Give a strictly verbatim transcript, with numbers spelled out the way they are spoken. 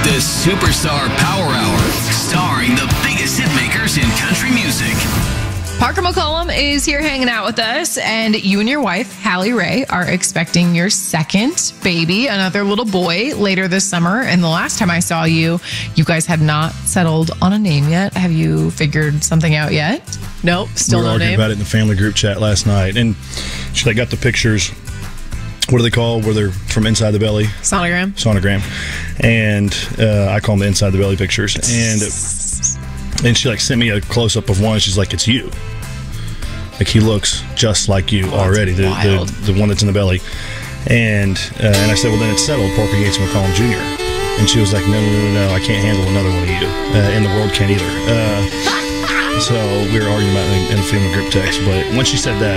The Superstar Power Hour, starring the biggest hit makers in country music. Parker McCollum is here hanging out with us, and you and your wife, Hallie Ray, are expecting your second baby, another little boy, later this summer. And the last time I saw you, you guys had not settled on a name yet. Have you figured something out yet? Nope, still we were no arguing name. about it in the family group chat last night, and she like got the pictures. What do they call where they're from inside the belly? Sonogram. Sonogram, and uh, I call them the inside the belly pictures. And and she like sent me a close up of one. She's like, "It's you. Like he looks just like you oh, already. The, wild. the the one that's in the belly." And uh, and I said, "Well, then it's settled. Parker Yates McCollum Junior" And she was like, "No, no, no, no, I can't handle another one of you, uh, and the world can't either." Uh, so we were arguing about it in, in the family group text. But once she said that,